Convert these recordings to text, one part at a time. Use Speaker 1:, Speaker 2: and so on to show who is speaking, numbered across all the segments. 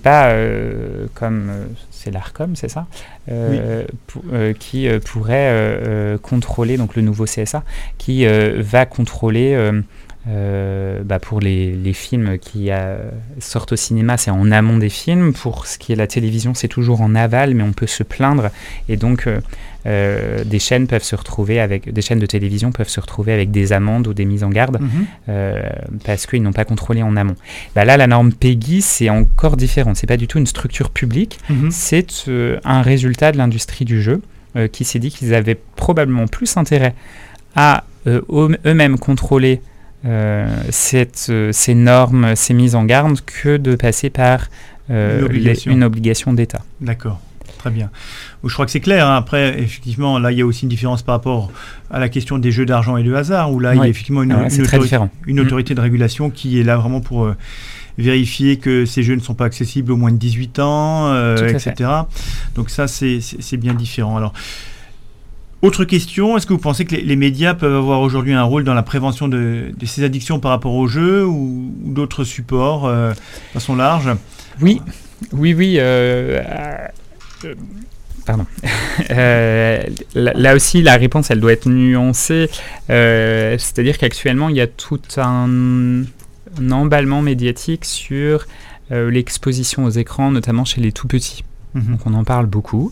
Speaker 1: pas comme c'est l'Arcom, c'est ça,
Speaker 2: Oui.
Speaker 1: qui pourrait contrôler, donc le nouveau CSA, qui va contrôler pour les films qui sortent au cinéma, c'est en amont des films. Pour ce qui est la télévision, c'est toujours en aval, mais on peut se plaindre, et donc des chaînes de télévision peuvent se retrouver avec des amendes ou des mises en garde parce qu'ils n'ont pas contrôlé en amont. Là, la norme PEGI, c'est encore différent. C'est pas du tout une structure publique, c'est un résultat de l'industrie du jeu qui s'est dit qu'ils avaient probablement plus intérêt à eux-mêmes contrôler ces normes, ces mises en garde, que de passer par une obligation d'État.
Speaker 2: D'accord, très bien. Je crois que c'est clair. Après, effectivement, là, il y a aussi une différence par rapport à la question des jeux d'argent et de hasard, où là, il y a effectivement une autorité de régulation qui est là vraiment pour vérifier que ces jeux ne sont pas accessibles aux moins de 18 ans, etc. Donc ça, c'est bien différent. Alors, autre question, est-ce que vous pensez que les médias peuvent avoir aujourd'hui un rôle dans la prévention de ces addictions par rapport aux jeux ou d'autres supports de façon large ?
Speaker 1: Oui. Pardon. Là aussi, la réponse, elle doit être nuancée. C'est-à-dire qu'actuellement, il y a tout un emballement médiatique sur l'exposition aux écrans, notamment chez les tout-petits. Donc on en parle beaucoup.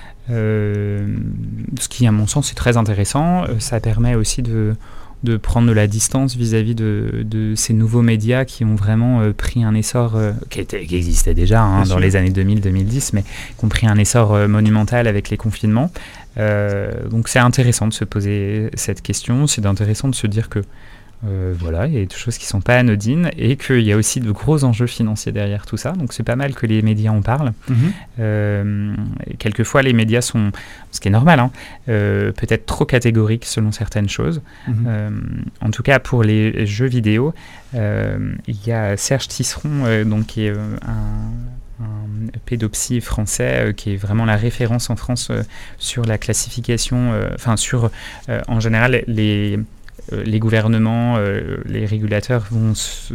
Speaker 1: Ce qui, à mon sens, est très intéressant. Ça permet aussi de prendre de la distance vis-à-vis de ces nouveaux médias qui ont vraiment pris un essor qui existait déjà dans les années 2000-2010, mais qui ont pris un essor monumental avec les confinements. Donc c'est intéressant de se poser cette question, c'est intéressant de se dire que il y a des choses qui ne sont pas anodines et qu'il y a aussi de gros enjeux financiers derrière tout ça. Donc c'est pas mal que les médias en parlent. Quelqueusement, les médias sont, ce qui est normal, peut-être trop catégoriques selon certaines choses. En tout cas, pour les jeux vidéo, il y a Serge Tisseron, qui est un pédopsie français qui est vraiment la référence en France sur la classification, en général, les gouvernements, les régulateurs vont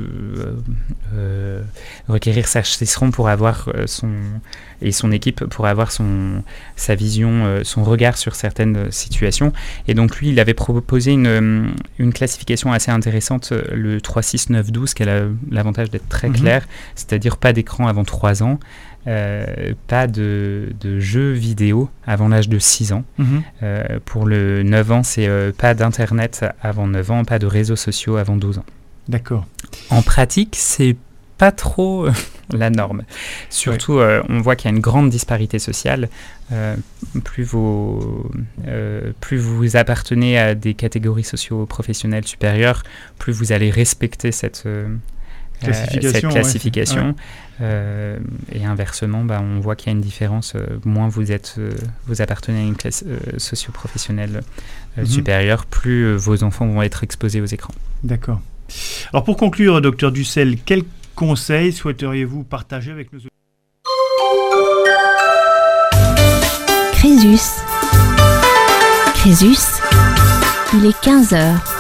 Speaker 1: requérir Serge Tisseron pour avoir et son équipe pour avoir sa vision, son regard sur certaines situations. Et donc lui, il avait proposé une classification assez intéressante, le 3-6-9-12, qui a l'avantage d'être très clair, c'est-à-dire pas d'écran avant 3 ans, pas de jeux vidéo avant l'âge de 6 ans. Pour le 9 ans, c'est pas d'internet avant 9 ans, pas de réseaux sociaux avant 12 ans.
Speaker 2: D'accord.
Speaker 1: En pratique, c'est pas trop la norme. Surtout, on voit qu'il y a une grande disparité sociale. Plus vous appartenez à des catégories socio-professionnelles supérieures, plus vous allez respecter cette classification. Et inversement, on voit qu'il y a une différence. Moins vous appartenez à une classe socio-professionnelle supérieure, plus vos enfants vont être exposés aux écrans. D'accord.
Speaker 2: Alors pour conclure, Dr Dussel, quels conseils souhaiteriez-vous partager avec nos auditeurs ?
Speaker 3: Crésus, il est 15h.